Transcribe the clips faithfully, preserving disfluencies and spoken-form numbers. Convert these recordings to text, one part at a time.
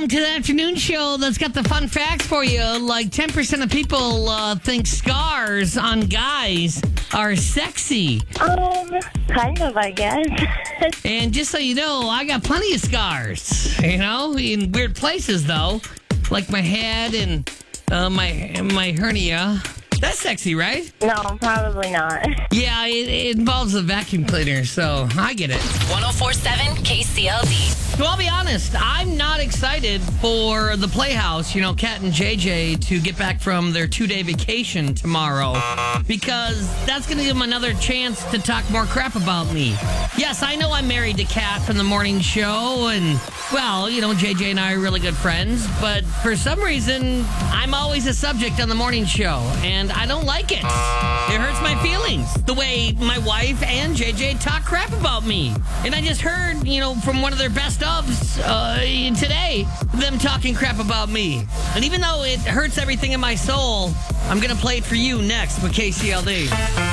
welcome to the afternoon show that's got the fun facts for you. Like ten percent of people uh, think scars on guys are sexy. Um, kind of, I guess. And just so you know, I got plenty of scars, you know, in weird places, though. Like my head and uh, my my hernia. That's sexy, right? No, probably not. Yeah, it, it involves a vacuum cleaner, so I get it. one oh four point seven K C L D. So I'll be honest, I'm not excited for the Playhouse, you know, Kat and J J, to get back from their two-day vacation tomorrow, because that's going to give them another chance to talk more crap about me. Yes, I know I'm married to Kat from the morning show, and, well, you know, J J and I are really good friends, but for some reason, I'm always a subject on the morning show, and I don't like it. It hurts my feelings, the way my wife and J J talk crap about me. And I just heard, you know, from one of their best ofs uh, today, them talking crap about me. And even though it hurts everything in my soul, I'm going to play it for you next with K C L D.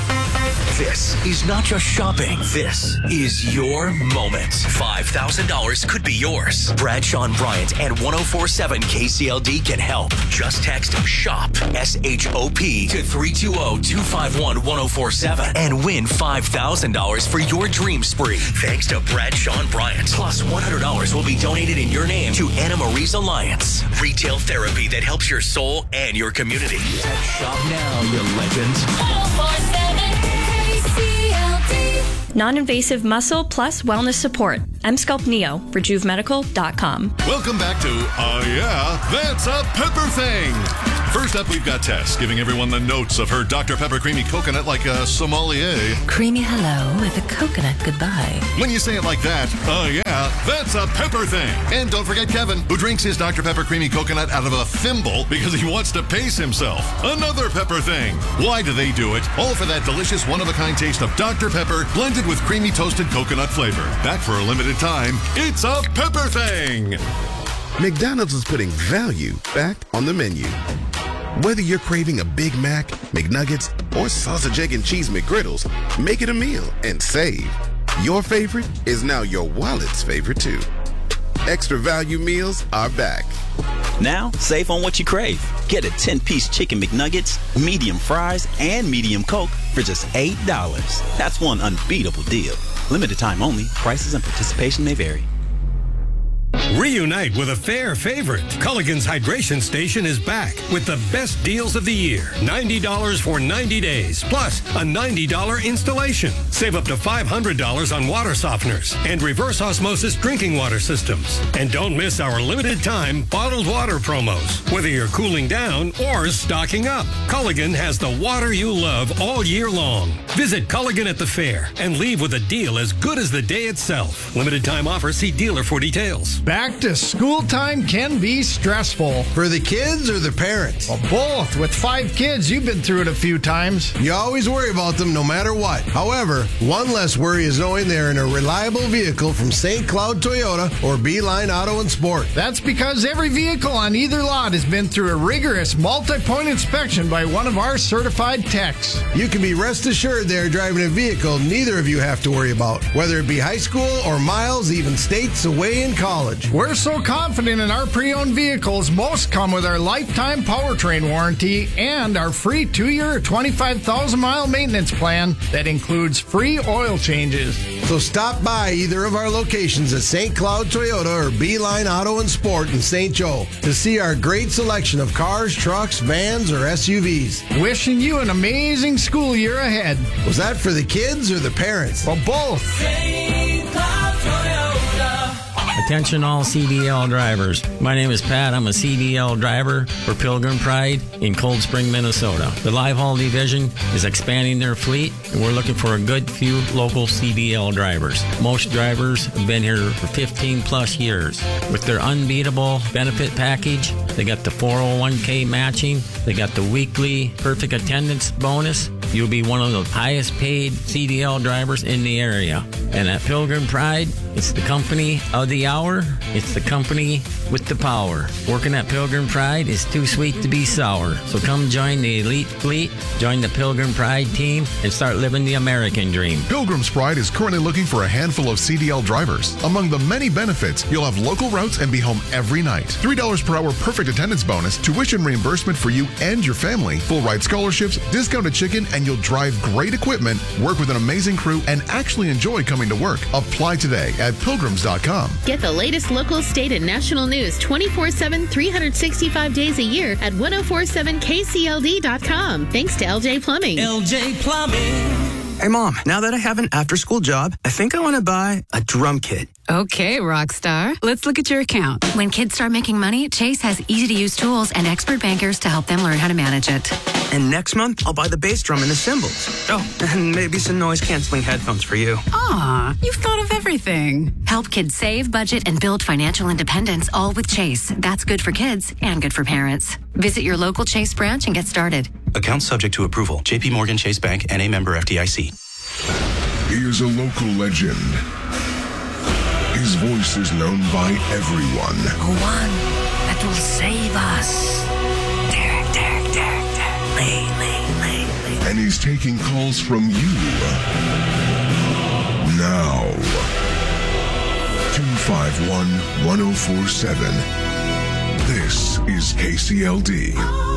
This is not just shopping. This is your moment. five thousand dollars could be yours. Bradshaw and Bryant and one oh four point seven K C L D can help. Just text SHOP, S H O P, to three two zero, two five one, one oh four seven and win five thousand dollars for your dream spree. Thanks to Bradshaw and Bryant. Plus, one hundred dollars will be donated in your name to Anna Marie's Alliance. Retail therapy that helps your soul and your community. Shop now, you legends. one oh four point seven K C L D. Non-invasive muscle plus wellness support. M-Sculpt Neo, rejuve medical dot com. Welcome back to Uh Yeah, That's a Pepper Thing. First up, we've got Tess giving everyone the notes of her Doctor Pepper Creamy Coconut like a sommelier. Creamy hello with a coconut goodbye. When you say it like that, uh yeah, that's a pepper thing. And don't forget Kevin, who drinks his Doctor Pepper Creamy Coconut out of a thimble because he wants to pace himself. Another pepper thing. Why do they do it? All for that delicious one-of-a-kind taste of Doctor Pepper blended with creamy toasted coconut flavor. Back for a limited time, it's a pepper thing. McDonald's is putting value back on the menu. Whether you're craving a Big Mac, McNuggets, or sausage, egg, and cheese McGriddles, make it a meal and save. Your favorite is now your wallet's favorite, too. Extra value meals are back. Now, save on what you crave. Get a ten-piece chicken McNuggets, medium fries, and medium Coke for just eight dollars. That's one unbeatable deal. Limited time only. Prices and participation may vary. Reunite with a fair favorite. Culligan's Hydration Station is back with the best deals of the year. ninety dollars for ninety days, plus a ninety dollars installation. Save up to five hundred dollars on water softeners and reverse osmosis drinking water systems. And don't miss our limited time bottled water promos. Whether you're cooling down or stocking up, Culligan has the water you love all year long. Visit Culligan at the fair and leave with a deal as good as the day itself. Limited time offer. See dealer for details. Back to school time can be stressful. For the kids or the parents? Well, both. With five kids, you've been through it a few times. You always worry about them no matter what. However, one less worry is knowing they're in a reliable vehicle from Saint Cloud Toyota or Beeline Auto and Sport. That's because every vehicle on either lot has been through a rigorous multi-point inspection by one of our certified techs. You can be rest assured they're driving a vehicle neither of you have to worry about, whether it be high school or miles, even states away in college. We're so confident in our pre-owned vehicles, most come with our lifetime powertrain warranty and our free two-year, twenty-five thousand mile maintenance plan that includes free oil changes. So stop by either of our locations at Saint Cloud Toyota or Beeline Auto and Sport in Saint Joe to see our great selection of cars, trucks, vans, or S U Vs. Wishing you an amazing school year ahead. Was that for the kids or the parents? Well, both. Saint Cloud Toyota. Attention all C D L drivers. My name is Pat. I'm a C D L driver for Pilgrim Pride in Cold Spring, Minnesota. The Live Haul Division is expanding their fleet, and we're looking for a good few local C D L drivers. Most drivers have been here for fifteen plus years. With their unbeatable benefit package, they got the four oh one k matching, they got the weekly perfect attendance bonus. You'll be one of the highest paid C D L drivers in the area. And at Pilgrim Pride, It's the company of the hour. It's the company with the power. Working at Pilgrim Pride is too sweet to be sour. So come join the elite fleet, join the Pilgrim Pride team, and start living the American dream. Pilgrim's Pride is currently looking for a handful of C D L drivers. Among the many benefits, you'll have local routes and be home every night. three dollars per hour perfect attendance bonus, tuition reimbursement for you and your family, full ride scholarships, discounted chicken, and you'll drive great equipment, work with an amazing crew, and actually enjoy coming to work. Apply today at pilgrims dot com. Get the latest local, state, and national news twenty-four seven, three hundred sixty-five days a year at ten forty-seven K C L D dot com. Thanks to L J Plumbing. L J Plumbing. Hey, Mom, now that I have an after-school job, I think I want to buy a drum kit. Okay, Rockstar. Let's look at your account. When kids start making money, Chase has easy-to-use tools and expert bankers to help them learn how to manage it. And next month, I'll buy the bass drum and the cymbals. Oh, and maybe some noise-canceling headphones for you. Aw, you've thought of everything. Help kids save, budget, and build financial independence, all with Chase. That's good for kids and good for parents. Visit your local Chase branch and get started. Account subject to approval. J P Morgan Chase Bank, N A member F D I C. He is a local legend. His voice is known by everyone. The one that will save us. Derek, Derek, Derek, Derek. Lee, Lee, Lee, Lee. And he's taking calls from you. Now. two five one, one oh four seven. This is K C L D.